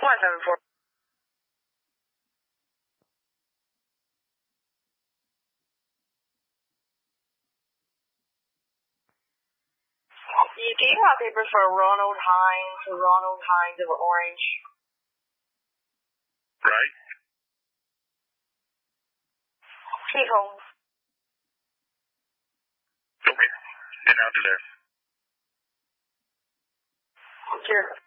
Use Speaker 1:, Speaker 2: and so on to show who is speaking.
Speaker 1: 174. You gave out papers for Ronald Hines of Orange.
Speaker 2: Right.
Speaker 1: Chief Holmes.
Speaker 2: Okay. And out to there.
Speaker 1: Cheers.